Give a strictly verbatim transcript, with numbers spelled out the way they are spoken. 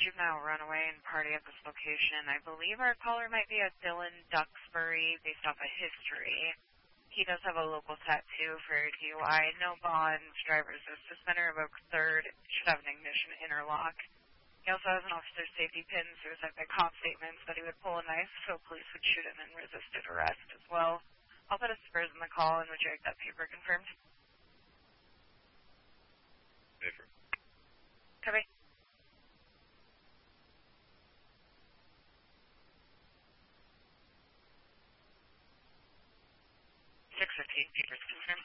juvenile runaway and party at this location. I believe our caller might be a Dylan Duxbury based off of history. He does have a local tattoo for D U I. No bonds, driver's assistant revoked third, should have an ignition interlock. He also has an officer safety pin, suicide by cop statements that he would pull a knife, so police would shoot him and resisted arrest as well. I'll put a spurs in the call, and would you like that paper confirmed? Paper. Copy. six fifteen, papers confirmed.